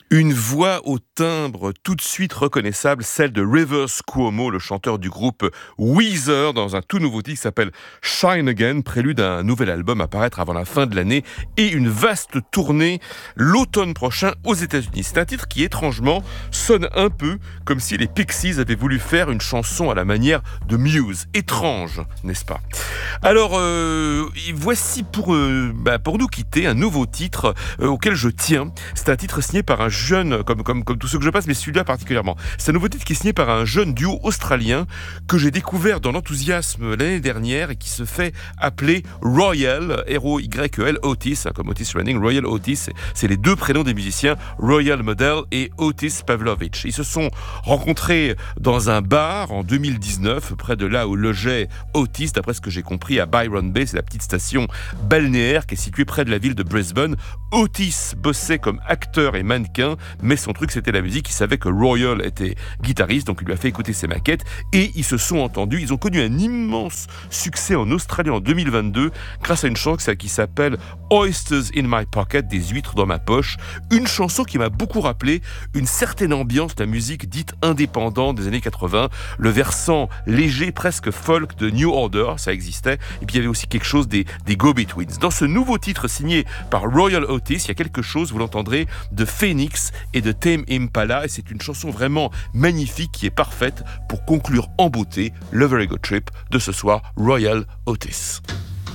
Une voix au timbre tout de suite reconnaissable, celle de Rivers Cuomo, le chanteur du groupe Weezer, dans un tout nouveau titre qui s'appelle Shine Again, prélude à un nouvel album à paraître avant la fin de l'année et une vaste tournée l'automne prochain aux États-Unis. C'est un titre qui étrangement sonne un peu comme si les Pixies avaient voulu faire une chanson à la manière de Muse. Étrange, n'est-ce pas? Alors, voici pour nous quitter un nouveau titre auquel je tiens. C'est un titre signé par un jeune, comme tous ceux que je passe, mais celui-là particulièrement. C'est un nouveau titre qui est signé par un jeune duo australien que j'ai découvert dans l'enthousiasme l'année dernière et qui se fait appeler Royal, R-O-Y-E-L, Otis, comme Otis Redding. Royal Otis, c'est les deux prénoms des musiciens, Royal Model et Otis Pavlovich. Ils se sont rencontrés dans un bar en 2019, près de là où logeait Otis, d'après ce que j'ai compris, à Byron Bay, c'est la petite station balnéaire qui est située près de la ville de Brisbane. Otis bossait comme acteur et mannequin, mais son truc c'était la musique. Il savait que Royal était guitariste, donc il lui a fait écouter ses maquettes et ils se sont entendus. Ils ont connu un immense succès en Australie en 2022 grâce à une chanson qui s'appelle Oysters in My Pocket, des huîtres dans ma poche. Une chanson qui m'a beaucoup rappelé une certaine ambiance de la musique dite indépendante des années 80, le versant léger, presque folk de New Order, ça existait, et puis il y avait aussi quelque chose des Go-Betweens. Dans ce nouveau titre signé par Royal Otis, il y a quelque chose, vous l'entendrez, de Phoenix et de Tame Impala, et c'est une chanson vraiment magnifique qui est parfaite pour conclure en beauté le Very Good Trip de ce soir, Royal Otis.